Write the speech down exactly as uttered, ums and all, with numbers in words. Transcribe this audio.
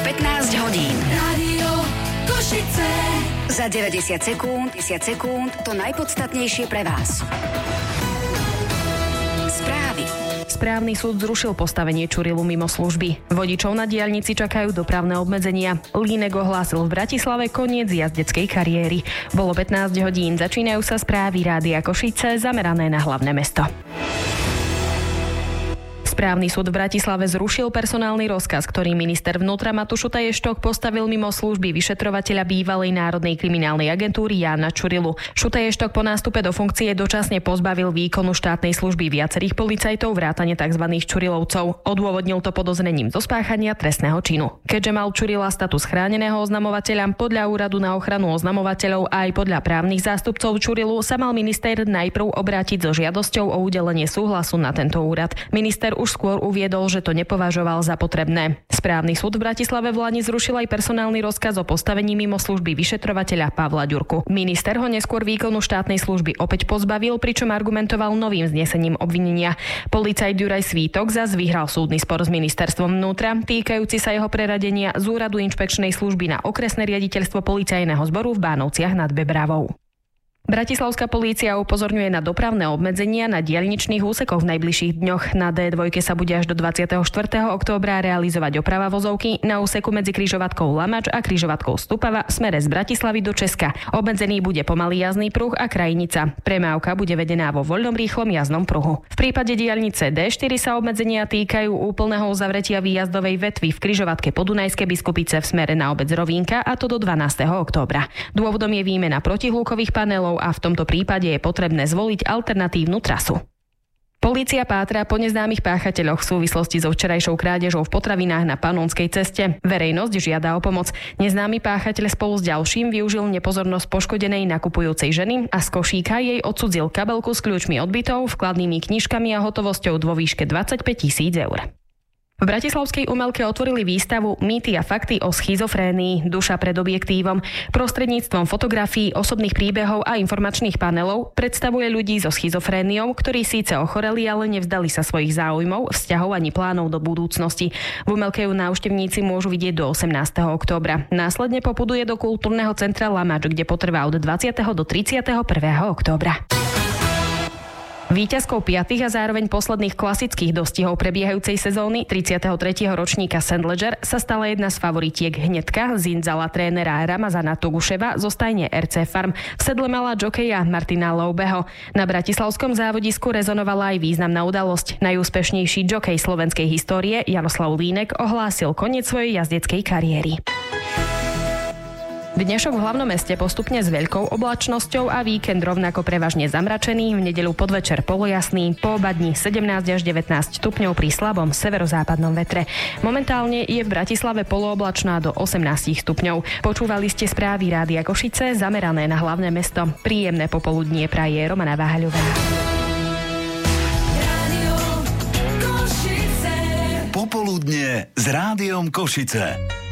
pätnásť hodín. Rádio Košice. Za deväťdesiat sekúnd, desať sekúnd, to najpodstatnejšie pre vás. Správy. Správny súd zrušil postavenie Čurilu mimo služby. Vodičov na diaľnici čakajú dopravné obmedzenia. Línek ohlásil v Bratislave koniec jazdeckej kariéry. Bolo pätnásť hodín, začínajú sa správy Rádia Košice zamerané na hlavné mesto. Správny súd v Bratislave zrušil personálny rozkaz, ktorý minister vnútra Matúš Šutaj-Eštok postavil mimo služby vyšetrovateľa bývalej Národnej kriminálnej agentúry Jána Čurilu. Šutaj-Eštok po nástupe do funkcie dočasne pozbavil výkonu štátnej služby viacerých policajtov vrátane tzv. Čurilovcov. Odôvodnil to podozrením zo spáchania trestného činu. Keďže mal Čurila status chráneného oznamovateľa, podľa Úradu na ochranu oznamovateľov a aj podľa právnych zástupcov Čurilu sa mal minister najprv obrátiť so žiadosťou o udelenie súhlasu na tento úrad. Minister už skôr uviedol, že to nepovažoval za potrebné. Správny súd v Bratislave v lani zrušil aj personálny rozkaz o postavení mimo služby vyšetrovateľa Pavla Ďurku. Minister ho neskôr výkonu štátnej služby opäť pozbavil, pričom argumentoval novým znesením obvinenia. Policajt Juraj Svítok zas vyhral súdny spor s ministerstvom vnútra, týkajúci sa jeho preradenia z úradu inšpekčnej služby na okresné riaditeľstvo policajného zboru v Bánovciach nad Bebravou. Bratislavská polícia upozorňuje na dopravné obmedzenia na diaľničných úsekoch v najbližších dňoch. Na dé dva sa bude až do dvadsiateho štvrtého októbra realizovať oprava vozovky na úseku medzi križovatkou Lamač a križovatkou Stupava v smere z Bratislavy do Česka. Obmedzený bude pomalý jazdný pruh a krajnica. Premávka bude vedená vo voľnom rýchlom jazdnom pruhu. V prípade diaľnice dé štyri sa obmedzenia týkajú úplného uzavretia výjazdovej vetvy v križovatke Podunajské Biskupice v smere na obec Rovínka, a to do dvanásteho októbra. Dôvodom je výmena protihlukových panelov a v tomto prípade je potrebné zvoliť alternatívnu trasu. Polícia pátra po neznámych páchateľoch v súvislosti so včerajšou krádežou v potravinách na Panonskej ceste. Verejnosť žiada o pomoc. Neznámy páchateľ spolu s ďalším využil nepozornosť poškodenej nakupujúcej ženy a z košíka jej odcudzil kabelku s kľúčmi od bytov, vkladnými knižkami a hotovosťou vo výške dvadsaťpäť tisíc eur. V bratislavskej umelke otvorili výstavu Mýty a fakty o schizofrénii, duša pred objektívom. Prostredníctvom fotografií, osobných príbehov a informačných panelov predstavuje ľudí so schizofréniou, ktorí síce ochoreli, ale nevzdali sa svojich záujmov, vzťahov ani plánov do budúcnosti. V umelke ju návštevníci môžu vidieť do osemnásteho októbra. Následne popuduje do kultúrneho centra Lamač, kde potrvá od dvadsiateho do tridsiateho prvého októbra. Víťazkou piatych a zároveň posledných klasických dostihov prebiehajúcej sezóny tridsiateho tretieho ročníka Saint Leger sa stala jedna z favoritiek hneďka Zinzala trénera Ramazana Tuguševa zo stajne er cé Farm. V sedle mala jokeja Martina Loubeho. Na bratislavskom závodisku rezonovala aj významná udalosť. Najúspešnejší jokej slovenskej histórie Jaroslav Línek ohlásil koniec svojej jazdeckej kariéry. Dnešok v hlavnom meste postupne s veľkou oblačnosťou a víkend rovnako prevažne zamračený, v nedeľu podvečer polojasný, po obadni sedemnásť až devätnásť stupňov pri slabom severozápadnom vetre. Momentálne je v Bratislave polooblačná do osemnásť stupňov. Počúvali ste správy Rádia Košice zamerané na hlavné mesto. Príjemné popoludnie praje Romana Váhaľová. Popoludnie s Rádiom Košice.